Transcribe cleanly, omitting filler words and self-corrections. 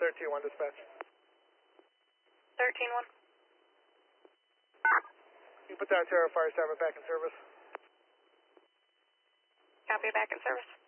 13-1 dispatch. 13-1. You put down Terra Fire 7 back in service. Copy, back in service.